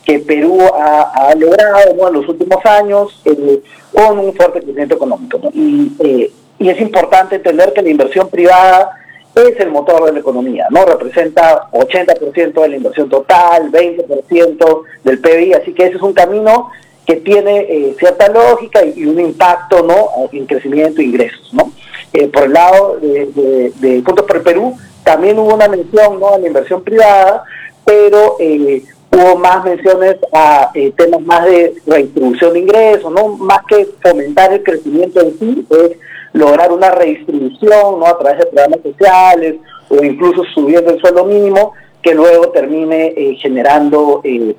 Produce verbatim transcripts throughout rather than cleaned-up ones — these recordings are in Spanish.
que Perú ha, ha logrado, ¿no?, en los últimos años eh, con un fuerte crecimiento económico, ¿no? Y, eh, y es importante entender que la inversión privada es el motor de la economía, ¿no? Representa ochenta por ciento de la inversión total, veinte por ciento del P I B, así que ese es un camino que tiene eh, cierta lógica y, y un impacto, ¿no?, en crecimiento e ingresos, ¿no? Eh, por el lado de, de, de Juntos por el Perú, también hubo una mención, ¿no?, a la inversión privada, pero eh, hubo más menciones a eh, temas más de redistribución de ingresos, ¿no? Más que fomentar el crecimiento en sí, es lograr una redistribución, ¿no?, a través de programas sociales o incluso subiendo el sueldo mínimo, que luego termine eh, generando eh,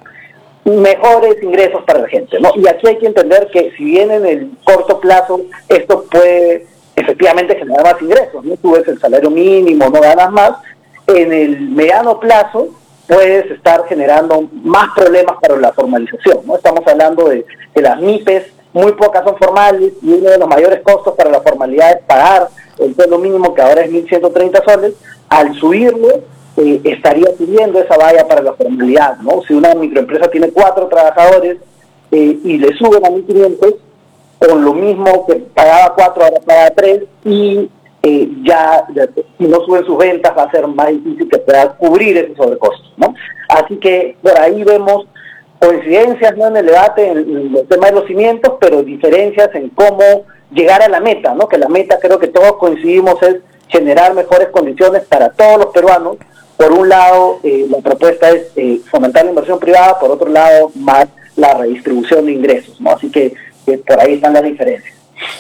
mejores ingresos para la gente, ¿no? Y aquí hay que entender que si bien en el corto plazo esto puede efectivamente generar más ingresos, ¿no? Tú ves el salario mínimo, no ganas más, en el mediano plazo puedes estar generando más problemas para la formalización, ¿no? Estamos hablando de, de las M I P E S, muy pocas son formales y uno de los mayores costos para la formalidad es pagar el sueldo mínimo, que ahora es mil ciento treinta soles. Al subirlo, eh, estaría subiendo esa valla para la formalidad, ¿no? Si una microempresa tiene cuatro trabajadores eh, y le suben a mil quinientos, con lo mismo que pagaba cuatro, ahora paga tres, y eh, ya, ya si no suben sus ventas va a ser más difícil que pueda cubrir esos sobrecostos, ¿no? Así que por ahí vemos coincidencias, ¿no?, en el debate, en, en el tema de los cimientos, pero diferencias en cómo llegar a la meta, ¿no? Que la meta, creo que todos coincidimos, es generar mejores condiciones para todos los peruanos. Por un lado, eh, la propuesta es eh, fomentar la inversión privada, por otro lado, más la redistribución de ingresos, ¿no? Así que eh, por ahí están las diferencias.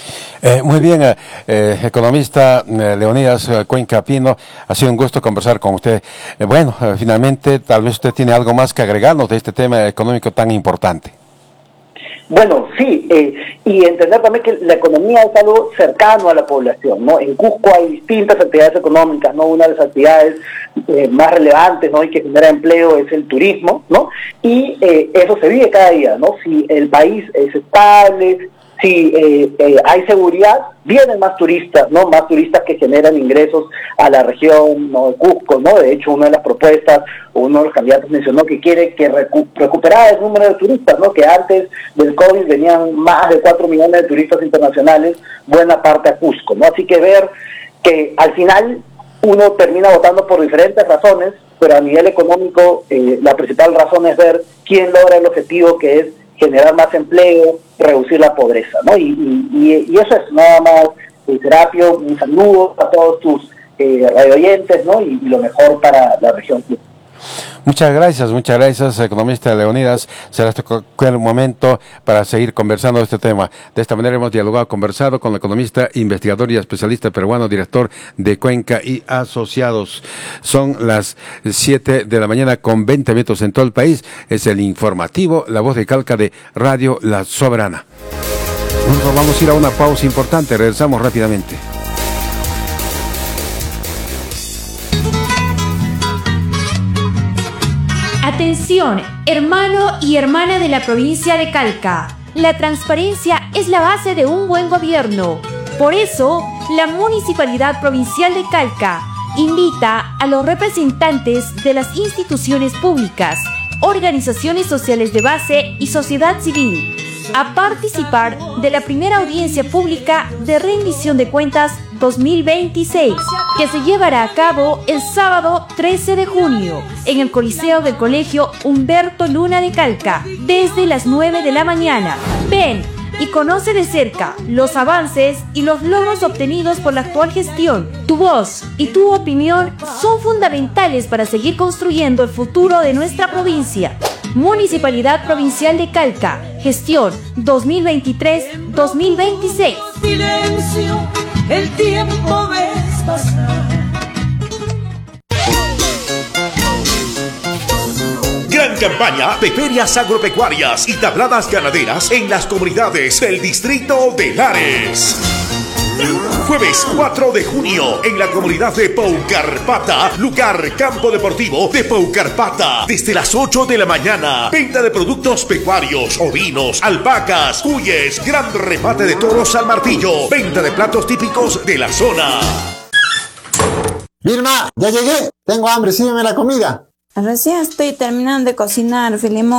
Eh, muy bien, eh, eh, economista eh, Leonidas eh, Cuenca Pino, ha sido un gusto conversar con usted. Eh, bueno, eh, finalmente, tal vez usted tiene algo más que agregarnos de este tema económico tan importante. Bueno, sí, eh, y entender también que la economía es algo cercano a la población, ¿no? En Cusco hay distintas actividades económicas, ¿no? Una de las actividades eh, más relevantes, ¿no?, y que genera empleo es el turismo, ¿no? Y eh, eso se vive cada día, ¿no? Si el país es estable, si eh, eh, hay seguridad, vienen más turistas, ¿no? Más turistas que generan ingresos a la región, ¿no?, de Cusco, ¿no? De hecho, una de las propuestas, uno de los candidatos mencionó que quiere que recu recuperar el número de turistas, ¿no? Que antes del COVID venían más de cuatro millones de turistas internacionales, buena parte a Cusco, ¿no? Así que ver que al final uno termina votando por diferentes razones, pero a nivel económico eh, la principal razón es ver quién logra el objetivo, que es generar más empleo, reducir la pobreza, ¿no? Y, y, y eso es nada más, eh, Serapio, un saludo a todos tus eh, radioyentes, ¿no? Y, y lo mejor para la región. Muchas gracias, muchas gracias, economista Leonidas. Será este el momento para seguir conversando de este tema. De esta manera hemos dialogado, conversado con el economista, investigador y especialista peruano, director de Cuenca y Asociados. Son las siete de la mañana con veinte minutos en todo el país. Es el informativo, la voz de Calca de Radio La Soberana. Nosotros vamos a ir a una pausa importante, regresamos rápidamente. Atención, hermano y hermana de la provincia de Calca. La transparencia es la base de un buen gobierno. Por eso, la Municipalidad Provincial de Calca invita a los representantes de las instituciones públicas, organizaciones sociales de base y sociedad civil a participar de la primera audiencia pública de rendición de cuentas dos mil veintiséis, que se llevará a cabo el sábado trece de junio en el Coliseo del Colegio Humberto Luna de Calca, desde las nueve de la mañana. Ven y conoce de cerca los avances y los logros obtenidos por la actual gestión. Tu voz y tu opinión son fundamentales para seguir construyendo el futuro de nuestra provincia. Municipalidad Provincial de Calca, gestión dos mil veintitrés dos mil veintiséis. Silencio, el tiempo ves pasar. Gran campaña de ferias agropecuarias y tabladas ganaderas en las comunidades del distrito de Lares. Jueves cuatro de junio en la comunidad de Paucarpata, lugar campo deportivo de Paucarpata, desde las ocho de la mañana. Venta de productos pecuarios, ovinos, alpacas, cuyes, gran remate de toros al martillo, venta de platos típicos de la zona. Vilma, ya llegué, tengo hambre, sígueme la comida. Recién estoy terminando de cocinar, Filemón.